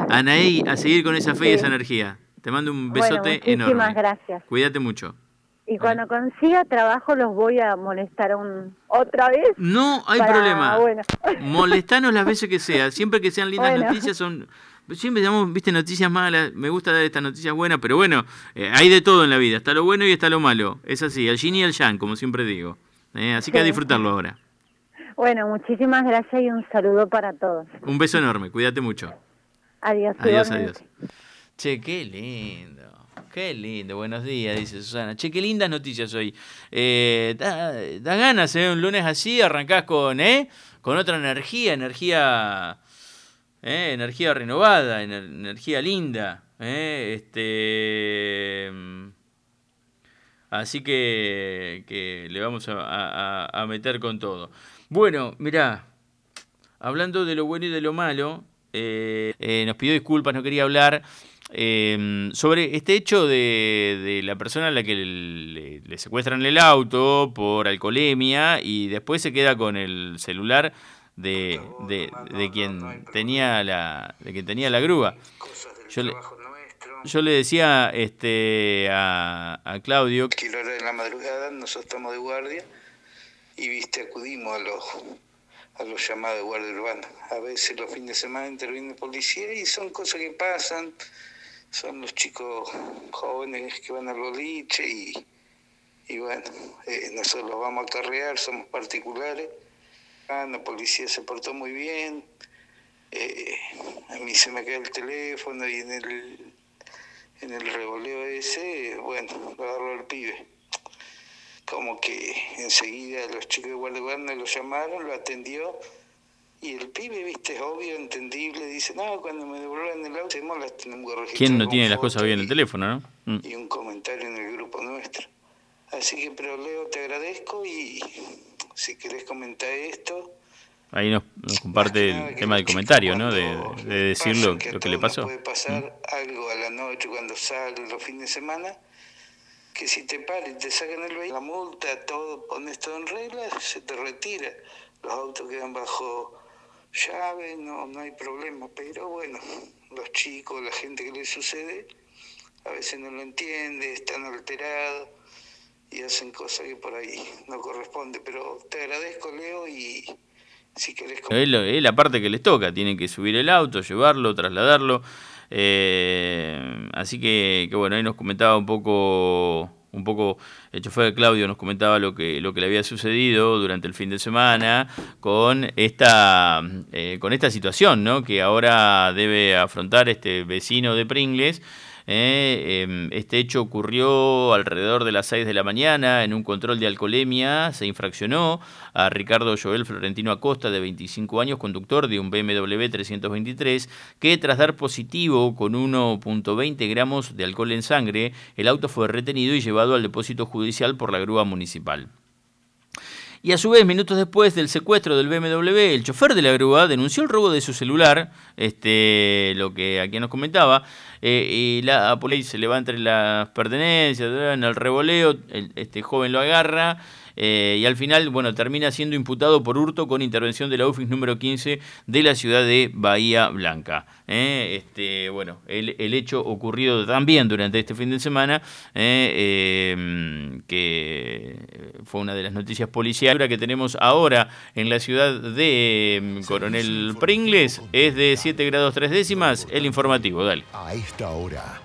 Anaí, a seguir con esa fe y esa Sí. energía. Te mando un Bueno, besote muchísimas enorme. gracias. Cuídate mucho. Y cuando consiga trabajo los voy a molestar otra vez. No hay Para, problema. bueno. Molestanos las veces que sea. Siempre que sean lindas Bueno. noticias son... Siempre damos, viste, noticias malas. Me gusta dar estas noticias buenas, pero bueno, hay de todo en la vida. Está lo bueno y está lo malo. Es así, el yin y el yang, como siempre digo. Así que a Sí. disfrutarlo ahora. Bueno, muchísimas gracias y un saludo para todos. Un beso enorme. Cuídate mucho. Adiós, Adiós, igualmente. adiós. Che, qué lindo. Qué lindo, buenos días, dice Susana. Che, qué lindas noticias hoy. Da ganas, un lunes así, arrancás con otra energía renovada, energía linda. Así que le vamos a meter con todo. Bueno, mirá, hablando de lo bueno y de lo malo, nos pidió disculpas, no quería hablar sobre este hecho de la persona a la que le secuestran el auto por alcoholemia y después se queda con el celular de quien tenía la grúa. Yo le decía a Claudio que a la hora de la madrugada nosotros estamos de guardia y acudimos a los llamados de guardia urbana. A veces los fines de semana interviene policía y son cosas que pasan. Son los chicos jóvenes que van al boliche y bueno, nosotros los vamos a acarrear, somos particulares. La policía se portó muy bien. A mí se me cae el teléfono y en el revoleo ese, bueno, lo agarró el pibe. Como que enseguida los chicos de guardia urbana lo llamaron, lo atendió. Y el pibe, es obvio, entendible, dice, no, cuando me devuelvan el auto, las tenemos que registrar. ¿Quién no tiene las cosas bien en el teléfono, no? Y un comentario en el grupo nuestro. Así que, pero Leo, te agradezco y si querés comentar esto... Ahí nos comparte el tema del comentario, ¿no? De decir lo que le pasó. Puede pasar algo a la noche cuando salen los fines de semana, que si te paran y te sacan el vehículo, la multa, todo, pones todo en regla, se te retira. Los autos quedan bajo llave, no hay problema. Pero bueno, los chicos, la gente que les sucede, a veces no lo entiende, están alterados y hacen cosas que por ahí no corresponde. Pero te agradezco, Leo, y si querés... Es la parte que les toca, tienen que subir el auto, llevarlo, trasladarlo. Así que bueno, ahí nos comentaba un poco el chofer de Claudio nos comentaba lo que le había sucedido durante el fin de semana con esta situación, ¿no? Que ahora debe afrontar este vecino de Pringles. Este hecho ocurrió alrededor de las 6 de la mañana en un control de alcoholemia. Se infraccionó a Ricardo Joel Florentino Acosta, de 25 años, conductor de un BMW 323, que tras dar positivo con 1.20 gramos de alcohol en sangre, el auto fue retenido y llevado al depósito judicial por la grúa municipal. Y a su vez, minutos después del secuestro del BMW, el chofer de la grúa denunció el robo de su celular, lo que aquí nos comentaba, y la policía se le va entre las pertenencias, en el revoleo, este joven lo agarra, y al final, bueno, termina siendo imputado por hurto con intervención de la UFIS número 15 de la ciudad de Bahía Blanca. Bueno, el hecho ocurrido también durante este fin de semana, que fue una de las noticias policiales que tenemos ahora en la ciudad de Coronel Pringles, es de 7 grados 3 décimas, el informativo, dale. A esta hora.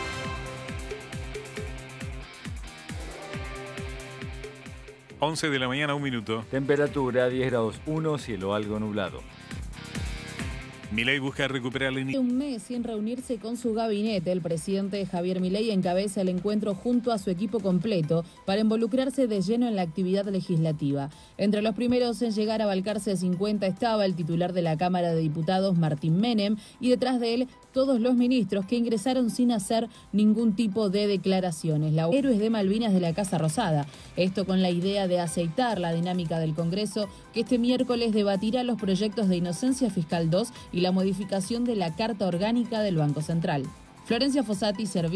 11 de la mañana, 1 minuto. Temperatura 10 grados 1, cielo algo nublado. Milei busca recuperar la Un mes sin reunirse con su gabinete, el presidente Javier Milei encabeza el encuentro junto a su equipo completo para involucrarse de lleno en la actividad legislativa. Entre los primeros en llegar a Balcarce 50 estaba el titular de la Cámara de Diputados, Martín Menem, y detrás de él todos los ministros que ingresaron sin hacer ningún tipo de declaraciones. Los héroes de Malvinas de la Casa Rosada. Esto con la idea de aceitar la dinámica del Congreso, que este miércoles debatirá los proyectos de Inocencia Fiscal 2 y la modificación de la Carta Orgánica del Banco Central. Florencia Fossati,